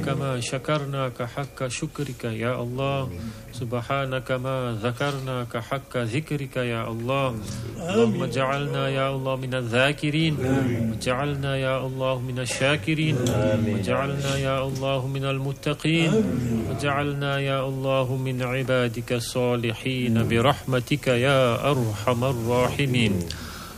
ما شكرناك حق شكرك يا الله سبحانك ما ذكرناك حق ذكرك يا الله اللهم اجعلنا يا الله من الذاكرين وجعلنا يا الله من الشاكرين وجعلنا يا الله من المتقين وجعلنا يا الله من عبادك الصالحين برحمتك يا أرحم الراحمين